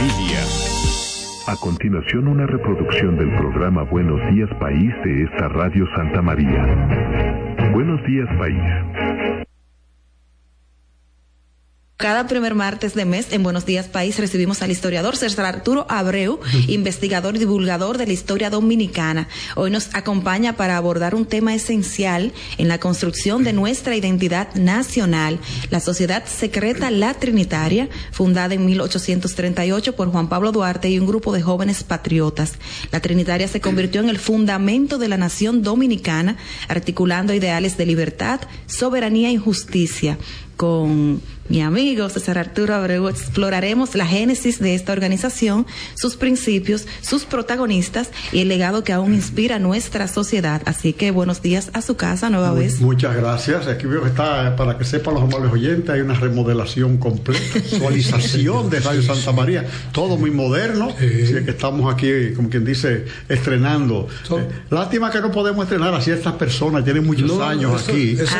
familia. A continuación, una reproducción del programa Buenos Días País de esta Radio Santa María. Buenos Días País. Cada primer martes de mes en Buenos Días País recibimos al historiador César Arturo Abreu, investigador y divulgador de la historia dominicana. Hoy nos acompaña para abordar un tema esencial en la construcción de nuestra identidad nacional, la Sociedad Secreta La Trinitaria, fundada en 1838 por Juan Pablo Duarte y un grupo de jóvenes patriotas. La Trinitaria se convirtió en el fundamento de la nación dominicana, articulando ideales de libertad, soberanía y justicia. Con mi amigo César Arturo Abreu exploraremos la génesis de esta organización, sus principios, sus protagonistas y el legado que aún inspira a nuestra sociedad. Así que buenos días a su casa nueva vez. Muchas gracias. Aquí veo que está, para que sepan los amables oyentes, hay una remodelación completa, actualización de Radio Santa María, todo muy moderno. Así que estamos aquí, como quien dice, estrenando. Lástima que no podemos estrenar así a estas personas, tienen muchos años aquí. Eso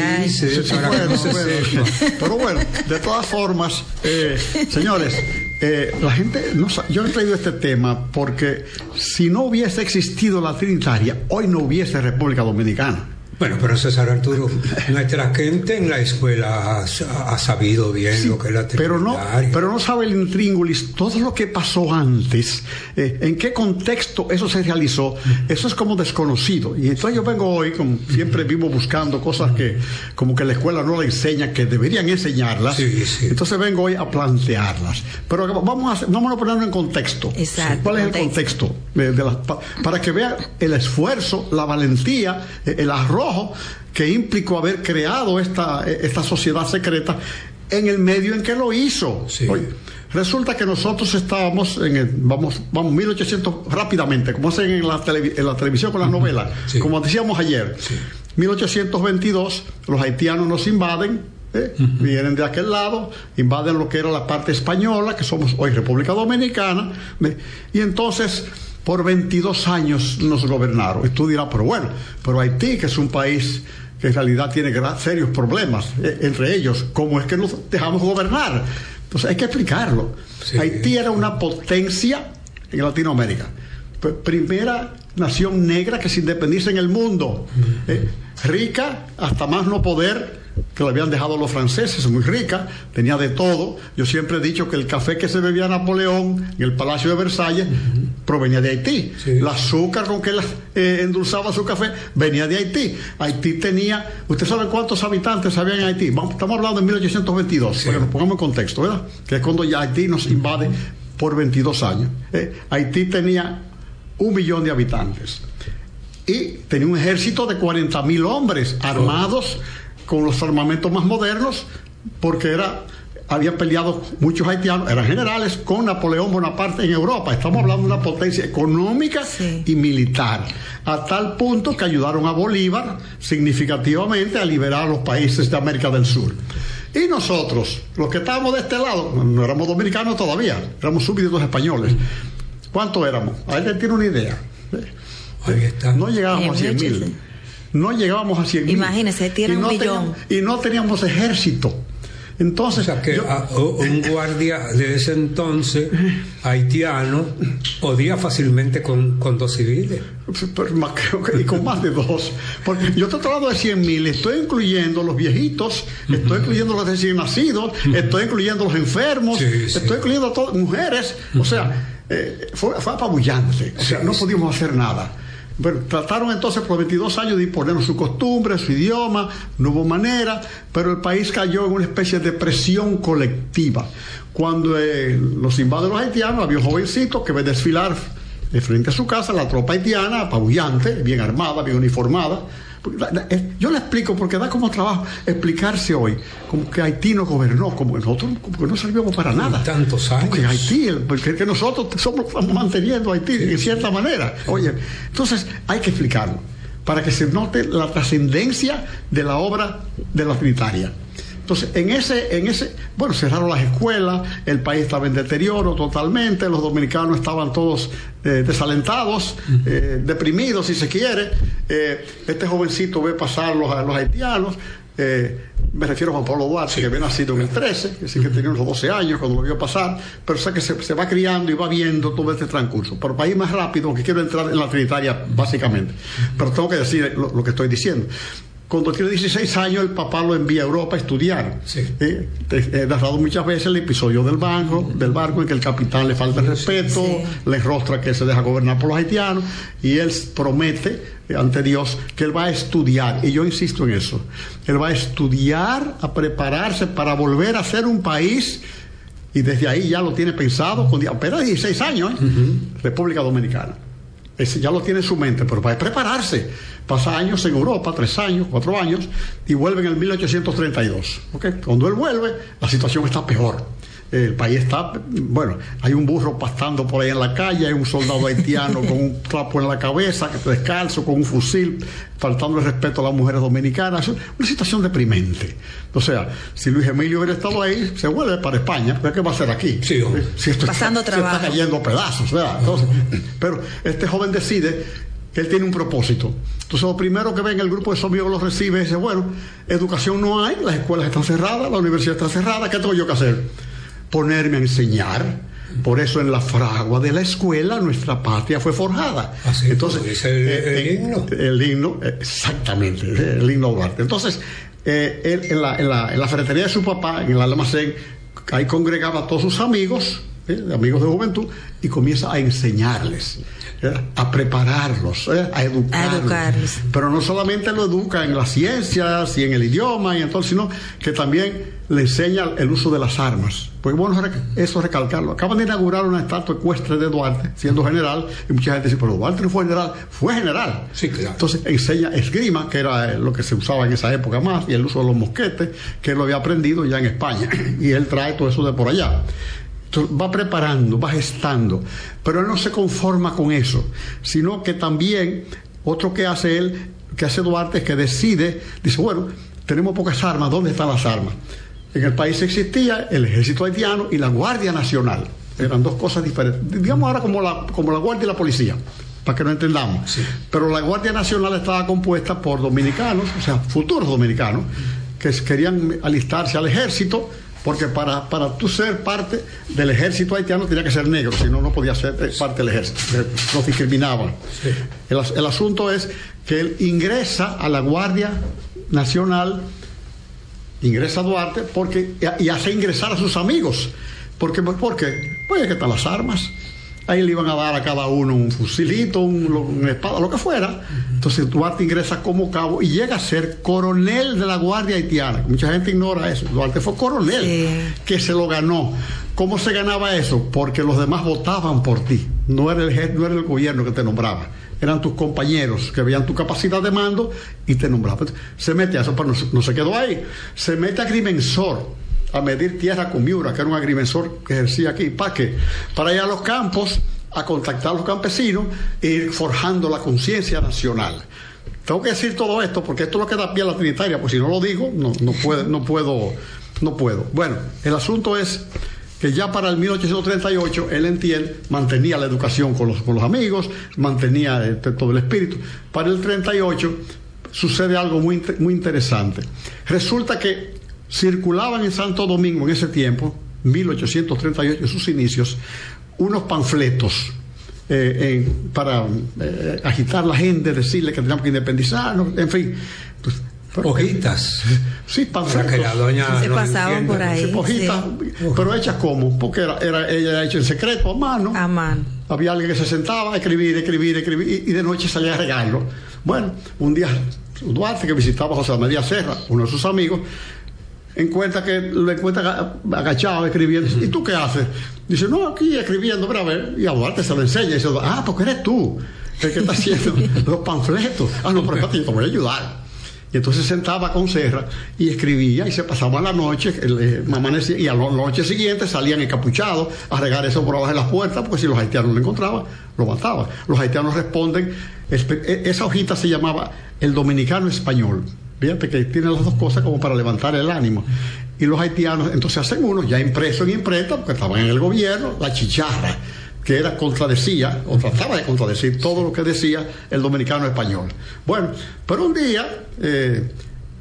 Pero bueno, de todas formas, señores, la gente no sabe. Yo he traído este tema porque si no hubiese existido la Trinitaria, hoy no hubiese República Dominicana. Bueno, pero César Arturo, nuestra gente en la escuela ha sabido bien lo que es la Trinitaria. Pero no sabe el intríngulis, todo lo que pasó antes, en qué contexto eso se realizó, eso es como desconocido. Y entonces yo vengo hoy, como siempre vivo buscando cosas que como que la escuela no la enseña, que deberían enseñarlas. Sí. Entonces vengo hoy a plantearlas. Pero vamos a ponerlo en contexto. Exacto. ¿Cuál es el contexto? Para que vean el esfuerzo, la valentía, el arrojo que implicó haber creado esta sociedad secreta en el medio en que lo hizo. Sí. Oye, resulta que nosotros estábamos vamos 1800 rápidamente, como hacen en la televisión con las novelas, sí. Como decíamos ayer, sí. 1822, los haitianos nos invaden, vienen de aquel lado, invaden lo que era la parte española, que somos hoy República Dominicana, y entonces por 22 años nos gobernaron. Y tú dirás, pero Haití, que es un país que en realidad tiene serios problemas, entre ellos, ¿cómo es que nos dejamos gobernar? Entonces hay que explicarlo. Sí. Haití era una potencia en Latinoamérica. Primera nación negra que se independiza en el mundo. Rica, hasta más no poder, que lo habían dejado los franceses, muy rica, tenía de todo. Yo siempre he dicho que el café que se bebía Napoleón en el Palacio de Versalles provenía de Haití. Sí. El azúcar con que endulzaba su café venía de Haití. Haití tenía, ¿usted sabe cuántos habitantes había en Haití? Estamos hablando de 1822, sí. Para que nos pongamos en contexto, ¿verdad? Que es cuando ya Haití nos invade por 22 años. Haití tenía 1 millón de habitantes y tenía un ejército de 40,000 hombres armados con los armamentos más modernos, porque habían peleado muchos haitianos, eran generales, con Napoleón Bonaparte en Europa. Estamos hablando de una potencia económica, sí, y militar, a tal punto que ayudaron a Bolívar significativamente a liberar a los países de América del Sur. Y nosotros, los que estábamos de este lado, no éramos dominicanos todavía, éramos súbditos españoles. ¿Cuánto éramos? ¿Alguien tiene una idea? Ahí está. No llegábamos a 100,000. No llegábamos a 100,000. Imagínese, tiene un millón. Y no teníamos ejército. Entonces, o sea que un guardia de ese entonces haitiano podía fácilmente con 2 civiles. Y con más de 2. Porque yo estoy hablando de 100,000, estoy incluyendo los viejitos, estoy incluyendo los recién nacidos, estoy incluyendo los enfermos, estoy incluyendo a todas mujeres. O sea, fue apabullante. O sea, no pudimos hacer nada. Pero trataron entonces por 22 años de imponernos su costumbre, su idioma, no hubo manera, pero el país cayó en una especie de presión colectiva. Cuando los invaden los haitianos, había un jovencito que ve desfilar de frente a su casa la tropa haitiana, apabullante, bien armada, bien uniformada. Yo le explico porque da como trabajo explicarse hoy como que Haití nos gobernó, como que nosotros como que no servíamos para nada. Tantos años. Porque Haití, porque nosotros estamos manteniendo a Haití de cierta manera. Oye, entonces hay que explicarlo para que se note la trascendencia de la obra de la Trinitaria. Entonces, en ese, cerraron las escuelas, el país estaba en deterioro totalmente, los dominicanos estaban todos desalentados, deprimidos, si se quiere. Este jovencito ve pasar a los haitianos, me refiero a Juan Pablo Duarte, sí, que había nacido en el 13, que sí que tenía unos 12 años cuando lo vio pasar, pero o sea que se va criando y va viendo todo este transcurso. Pero para ir más rápido, aunque quiero entrar en la Trinitaria básicamente, pero tengo que decir lo que estoy diciendo. Cuando tiene 16 años, el papá lo envía a Europa a estudiar. Sí. He narrado muchas veces el episodio del barco en que el capitán le falta el respeto, sí, le enrostra que se deja gobernar por los haitianos, y él promete ante Dios que él va a estudiar, y yo insisto en eso. Él va a estudiar, a prepararse para volver a ser un país, y desde ahí ya lo tiene pensado, apenas 16 años, República Dominicana. Ese ya lo tiene en su mente, pero va a prepararse. Pasa años en Europa, 3 años, 4 años, y vuelve en el 1832. ¿Okay? Cuando él vuelve, la situación está peor. El país está, bueno, hay un burro pastando por ahí en la calle, hay un soldado haitiano con un trapo en la cabeza, que está descalzo, con un fusil, faltando el respeto a las mujeres dominicanas. Es una situación deprimente. O sea, si Luis Emilio hubiera estado ahí, se vuelve para España, ¿qué va a hacer aquí? Sí, si esto pasando trabajo. Se está cayendo a pedazos, ¿verdad? Entonces, pero este joven decide que él tiene un propósito. Entonces, lo primero que ve en el grupo de sus amigos los recibe y dice, bueno, educación no hay, las escuelas están cerradas, la universidad está cerrada, ¿qué tengo yo que hacer? Ponerme a enseñar. Por eso en la fragua de la escuela nuestra patria fue forjada. Así, entonces, el himno. El himno, exactamente, el himno Duarte. Entonces, él en la ferretería de su papá, en el almacén, ahí congregaba a todos sus amigos, amigos de juventud, y comienza a enseñarles, a prepararlos, a educarlos. Pero no solamente lo educa en las ciencias y en el idioma, y entonces, sino que también le enseña el uso de las armas. Pues bueno, eso recalcarlo. Acaban de inaugurar una estatua ecuestre de Duarte, siendo general, y mucha gente dice, pero Duarte no fue general. Sí, claro. Entonces enseña esgrima, que era lo que se usaba en esa época más, y el uso de los mosquetes, que él lo había aprendido ya en España, y él trae todo eso de por allá. Entonces, va preparando, va gestando, pero él no se conforma con eso, sino que también otro que hace Duarte es que decide, dice, bueno, tenemos pocas armas, ¿dónde están las armas? En el país existía el ejército haitiano y la Guardia Nacional, eran dos cosas diferentes, digamos ahora como la Guardia y la policía, para que no entendamos, sí. Pero la Guardia Nacional estaba compuesta por dominicanos, o sea, futuros dominicanos, que querían alistarse al ejército, porque para tú ser parte del ejército haitiano tenía que ser negro, si no, no podía ser parte del ejército, nos discriminaban. Sí. El asunto es que él ingresa a la Guardia Nacional, ingresa a Duarte y hace ingresar a sus amigos. ¿Por qué? Pues que están las armas. Ahí le iban a dar a cada uno un fusilito, una espada, lo que fuera. Entonces Duarte ingresa como cabo y llega a ser coronel de la Guardia Haitiana. Mucha gente ignora eso. Duarte fue coronel, sí, que se lo ganó. ¿Cómo se ganaba eso? Porque los demás votaban por ti. No era el gobierno que te nombraba. Eran tus compañeros que veían tu capacidad de mando y te nombraban. Se mete a eso, pero no se quedó ahí. Se mete a agrimensor, a medir tierra con Miura, que era un agrimensor que ejercía aquí. ¿Para qué? Para ir a los campos, a contactar a los campesinos e ir forjando la conciencia nacional. Tengo que decir todo esto porque esto es lo que da pie a la Trinitaria, pues si no lo digo, no puedo. Bueno, el asunto es que ya para el 1838 él mantenía la educación con los amigos, mantenía todo el espíritu. Para el 38 sucede algo muy interesante. Resulta que circulaban en Santo Domingo en ese tiempo, 1838, en sus inicios, unos panfletos para agitar a la gente, decirle que teníamos que independizarnos, en fin. Pues, hojitas. Sí, panfletos. Que la doña se pasaban por ahí. Hojitas, sí. Pero hechas como, porque ella era hecha en secreto, a mano. A mano. Había alguien que se sentaba a escribir, y de noche salía a regarlo. Bueno, un día Duarte, que visitaba a José María Serra, uno de sus amigos, lo encuentra agachado escribiendo. ¿Y tú qué haces? Dice, no, aquí escribiendo, pero a ver. Y a Duarte se lo enseña y dice, porque eres tú el que está haciendo los panfletos. No, pero espérate, yo te voy a ayudar. Y entonces sentaba con Serra y escribía y se pasaban la noche, amanecía, y a la noche siguiente salían encapuchados a regar eso por abajo de las puertas, porque si los haitianos lo encontraban, lo mataban. Los haitianos responden, esa hojita se llamaba El Dominicano Español. Fíjate que tiene las dos cosas como para levantar el ánimo. Y los haitianos entonces hacen uno ya impreso en imprenta, porque estaban en el gobierno, la chicharra, que era contradecía, o trataba de contradecir todo lo que decía el dominicano español. Bueno, pero un día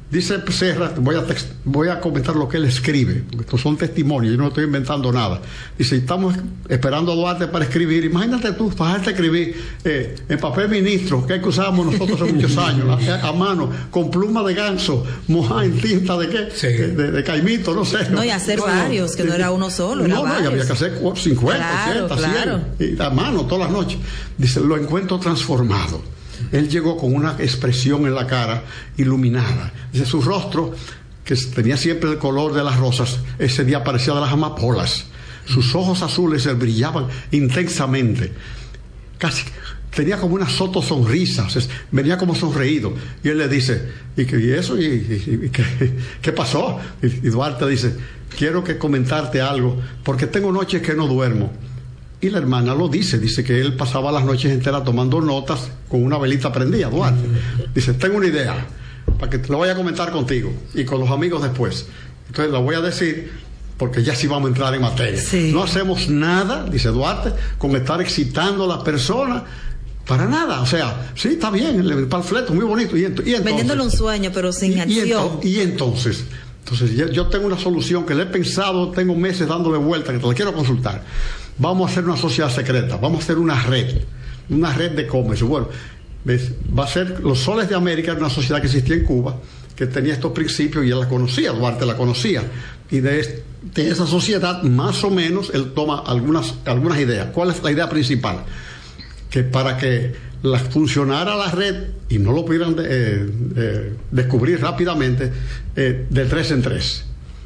Dice Serra, voy a comentar lo que él escribe, porque estos son testimonios, yo no estoy inventando nada. Dice, estamos esperando a Duarte para escribir. Imagínate tú, vas a escribir en papel ministro, que usábamos nosotros hace muchos años, a mano, con pluma de ganso, mojada en tinta de qué, sí, de caimito, no sé. No, y hacer varios, que no era uno solo, era varios. No, había que hacer 50, 80, 100, y a mano todas las noches. Dice, lo encuentro transformado. Él llegó con una expresión en la cara iluminada. Dice, su rostro, que tenía siempre el color de las rosas, ese día parecía de las amapolas. Sus ojos azules brillaban intensamente. Casi tenía como una sonrisa, o sea, venía como sonreído. Y él le dice, ¿y eso? ¿Y qué pasó? Y Duarte dice, quiero comentarte algo, porque tengo noches que no duermo. Y la hermana lo dice que él pasaba las noches enteras tomando notas con una velita prendida, Duarte. Dice, tengo una idea, para que te lo voy a comentar contigo y con los amigos después. Entonces lo voy a decir, porque ya sí vamos a entrar en materia. Sí. No hacemos nada, dice Duarte, con estar excitando a las personas, para nada. O sea, sí, está bien, el panfleto, muy bonito. Y entonces, vendiéndole un sueño, pero sin acción. Y entonces yo tengo una solución que le he pensado, tengo meses dándole vuelta, que te la quiero consultar. Vamos a hacer una sociedad secreta, vamos a hacer una red de comercio. Bueno, ¿ves? Va a ser Los Soles de América, una sociedad que existía en Cuba, que tenía estos principios y él la conocía, Duarte la conocía. Y de esa sociedad, más o menos, él toma algunas ideas. ¿Cuál es la idea principal? Que para que funcionara la red y no lo pudieran descubrir rápidamente, de 3 en 3.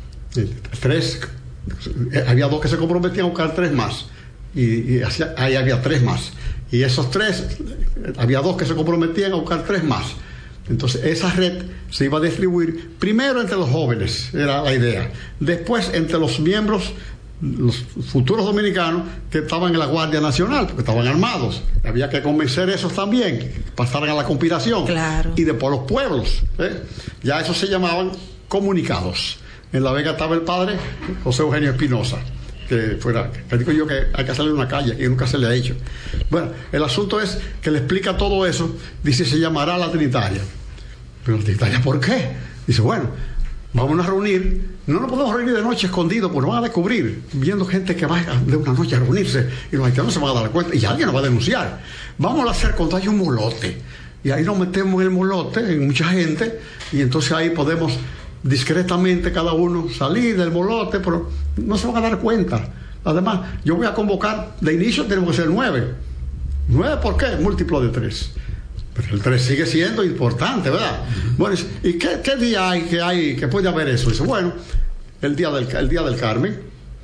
Había 2 que se comprometían a buscar 3 más, y ahí había 3 más, y esos 3 había 2 que se comprometían a buscar 3 más. Entonces esa red se iba a distribuir primero entre los jóvenes, era la idea, después entre los miembros, los futuros dominicanos que estaban en la Guardia Nacional, porque estaban armados, había que convencer a esos también que pasaran a la conspiración. Claro. Y después los pueblos, ya esos se llamaban comunicados. En La Vega estaba el padre José Eugenio Espinosa, que digo yo que hay que hacerle una calle, que nunca se le ha hecho. Bueno, el asunto es que le explica todo eso, dice, se llamará la Trinitaria. Pero la Trinitaria, ¿por qué? Dice, bueno, vamos a reunir, no nos podemos reunir de noche escondido, porque nos van a descubrir, viendo gente que va de una noche a reunirse, y los haitianos se van a dar cuenta, y alguien nos va a denunciar. Vamos a hacer cuando hay un molote, y ahí nos metemos en el molote, en mucha gente, y entonces ahí podemos discretamente cada uno salir del molote, pero no se van a dar cuenta. Además, yo voy a convocar, de inicio tenemos que ser 9. ¿9 por qué? Múltiplo de 3. Pero el 3 sigue siendo importante, ¿verdad? Bueno, ¿y qué día hay que puede haber eso? Dice, bueno, el día del Carmen,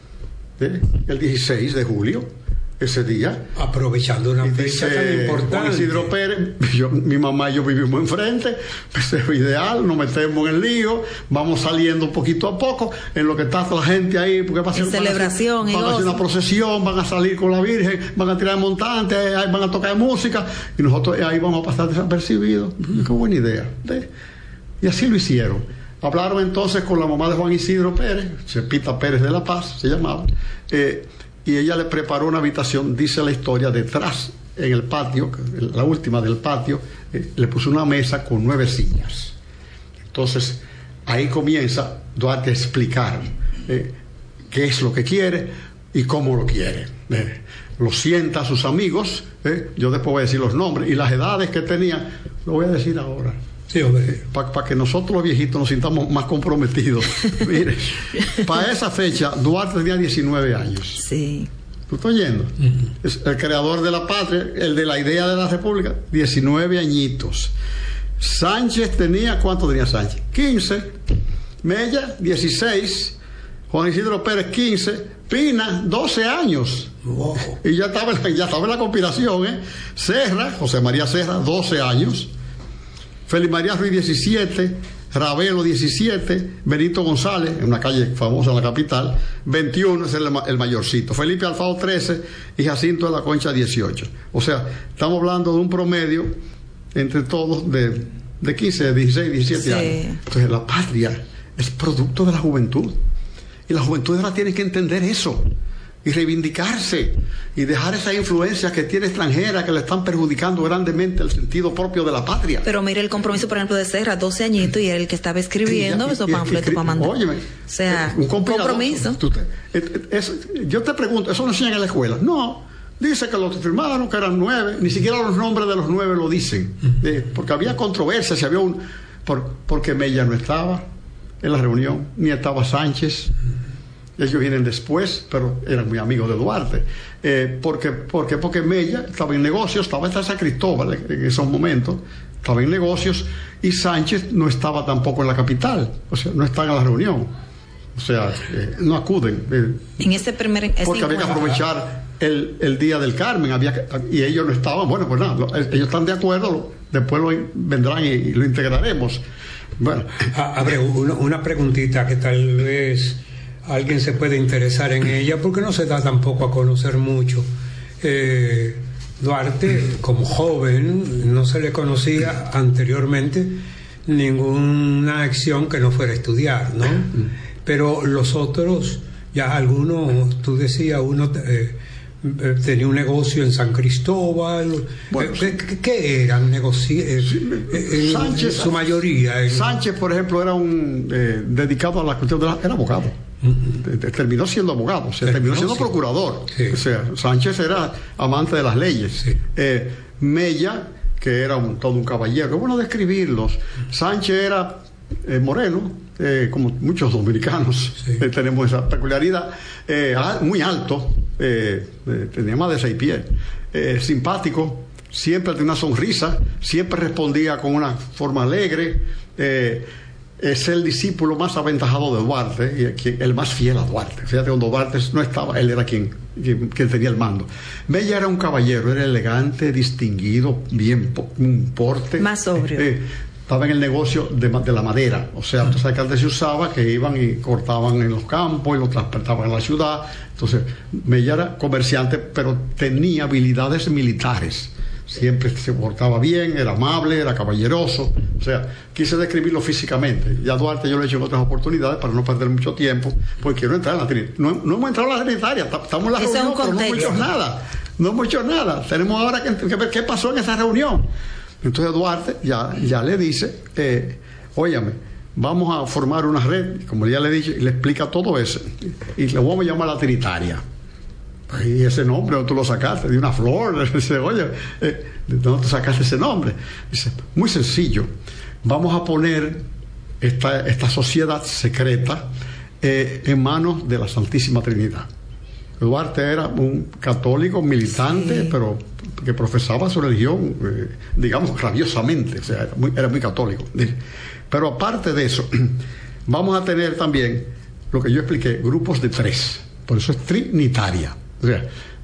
el 16 de julio, ese día, aprovechando una fecha tan importante. Juan Isidro Pérez, mi mamá y yo vivimos enfrente, pues es ideal, nos metemos en el lío, vamos saliendo poquito a poco, en lo que está la gente ahí, porque va a ser celebración, van a hacer una procesión, van a salir con la Virgen, van a tirar montantes, van a tocar música, y nosotros ahí vamos a pasar desapercibidos. Qué buena idea. Y así lo hicieron. Hablaron entonces con la mamá de Juan Isidro Pérez, Cepita Pérez de la Paz se llamaba, y ella le preparó una habitación, dice la historia, detrás, en el patio, la última del patio, le puso una mesa con 9 sillas. Entonces, ahí comienza Duarte a explicar qué es lo que quiere y cómo lo quiere. Lo sienta a sus amigos, yo después voy a decir los nombres y las edades que tenía, lo voy a decir ahora. Sí, hombre. Para que nosotros los viejitos nos sintamos más comprometidos. Mire, para esa fecha Duarte tenía 19 años. Sí. ¿Tú estás oyendo? Es el creador de la patria, el de la idea de la república, 19 añitos. Sánchez tenía, ¿cuánto tenía Sánchez? 15. Mella, 16. Juan Isidro Pérez, 15. Pina, 12 años. Wow. Y ya estaba en la conspiración, Serra, José María Serra, 12 años. Félix María Ruiz, 17, Ravelo, 17, Benito González, en una calle famosa en la capital, 21, es el mayorcito, Felipe Alfao, 13, y Jacinto de la Concha, 18. O sea, estamos hablando de un promedio entre todos de 15, de 16, 17 sí. años. Entonces, la patria es producto de la juventud, y la juventud ahora tiene que entender eso. y reivindicarse y dejar esa influencia que tiene extranjera que le están perjudicando grandemente el sentido propio de la patria. Pero mire el compromiso, por ejemplo, de Serra, 12 añitos, y era el que estaba escribiendo esos panfletos para mandar. Óyeme, o sea, un compromiso. Yo te pregunto, ¿eso no enseñan en la escuela? No. Dice que los firmaron, que eran 9, ni siquiera los nombres de los 9 lo dicen, porque había controversia, si había porque Mella no estaba en la reunión, ni estaba Sánchez. Ellos vienen después, pero eran muy amigos de Duarte. Porque Mella estaba en negocios, estaba en San Cristóbal en esos momentos, estaba en negocios, y Sánchez no estaba tampoco en la capital, o sea, no están en la reunión, o sea, no acuden. En ese primer porque había que aprovechar el Día del Carmen, y ellos no estaban. Bueno, pues nada, ellos están de acuerdo, después vendrán y lo integraremos. Bueno. Abreu, una preguntita que tal vez alguien se puede interesar en ella, porque no se da tampoco a conocer mucho. Duarte, como joven, no se le conocía anteriormente ninguna acción que no fuera estudiar, ¿no? Pero los otros, ya algunos, tú decías, uno tenía un negocio en San Cristóbal. Bueno, ¿qué eran negocios? Sánchez, su mayoría. Sánchez, por ejemplo, era dedicado a la cuestión era abogado. Terminó siendo abogado, terminó siendo procurador. Sí. O sea, Sánchez era amante de las leyes. Sí. Mella, que era todo un caballero, es bueno describirlos. Sánchez era moreno, como muchos dominicanos. Sí. Tenemos esa peculiaridad. Muy alto, tenía más de 6 pies, simpático, siempre tenía una sonrisa, siempre respondía con una forma alegre. Es el discípulo más aventajado de Duarte y el más fiel a Duarte. Fíjate, cuando Duarte no estaba, él era quien tenía el mando. Mella era un caballero, era elegante, distinguido, bien, un porte. Más sobrio. Estaba en el negocio de la madera. O sea, tú sabes que antes se usaba que iban y cortaban en los campos y lo transportaban a la ciudad. Entonces, Mella era comerciante, pero tenía habilidades militares. Siempre se portaba bien, era amable, era caballeroso. O sea, quise describirlo físicamente. Ya Duarte yo lo he hecho en otras oportunidades para no perder mucho tiempo, porque quiero entrar en la Trinitaria. No hemos entrado en la Trinitaria, estamos en la reunión, pero no hemos hecho nada. No hemos hecho nada. Tenemos ahora que ver qué pasó en esa reunión. Entonces Duarte ya le dice, óyame, vamos a formar una red, como ya le dije, y le explica todo eso. Y le vamos a llamar la Trinitaria. Y ese nombre, ¿dónde tú lo sacaste? De una flor. Dice, oye, ¿de dónde tú sacaste ese nombre? Dice, muy sencillo. Vamos a poner esta sociedad secreta en manos de la Santísima Trinidad. Duarte era un católico militante, sí, pero que profesaba su religión, digamos, rabiosamente. O sea, era muy católico. Pero aparte de eso, vamos a tener también lo que yo expliqué, grupos de 3. Por eso es trinitaria. O sea,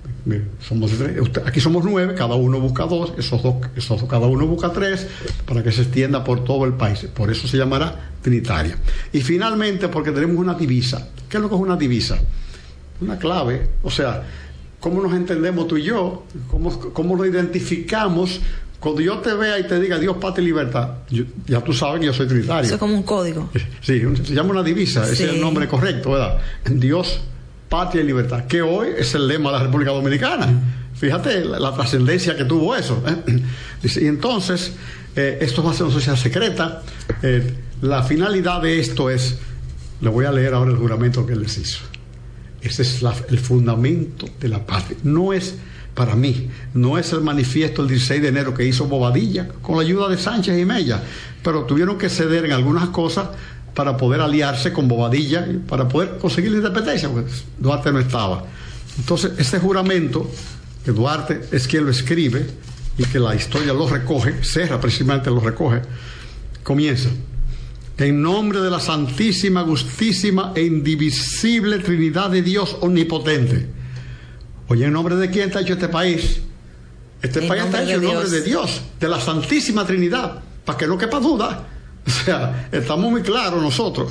aquí somos 9, cada uno busca 2, esos dos cada uno busca 3, para que se extienda por todo el país. Por eso se llamará trinitaria. Y finalmente, porque tenemos una divisa. ¿Qué es lo que es una divisa? Una clave. O sea, ¿cómo nos entendemos tú y yo? ¿Cómo lo identificamos? Cuando yo te vea y te diga Dios, patria y libertad, ya tú sabes que yo soy trinitario. Eso es como un código. Sí, se llama una divisa, ese sí, es el nombre correcto, ¿verdad? Dios, patria y libertad, que hoy es el lema de la República Dominicana. Fíjate la trascendencia que tuvo eso. Y entonces, esto va a ser una sociedad secreta. La finalidad de esto es, le voy a leer ahora el juramento que él les hizo. Ese es el fundamento de la patria. No es, para mí, no es el manifiesto el 16 de enero que hizo Bobadilla con la ayuda de Sánchez y Mella, pero tuvieron que ceder en algunas cosas para poder aliarse con Bobadilla, para poder conseguir la independencia, porque Duarte no estaba. Entonces, este juramento, que Duarte es quien lo escribe y que la historia lo recoge, Serra precisamente lo recoge, comienza: en nombre de la santísima, gustísima e indivisible Trinidad de Dios omnipotente. Oye, ¿en nombre de quién está hecho este país? Este país está hecho en nombre de Dios, de la Santísima Trinidad, para que no quepa duda. O sea, estamos muy claros nosotros.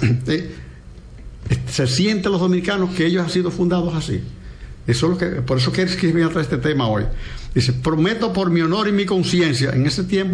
Se sienten los dominicanos que ellos han sido fundados así. Eso es lo que, por eso que escribí atrás este tema hoy. Dice, prometo por mi honor y mi conciencia, en ese tiempo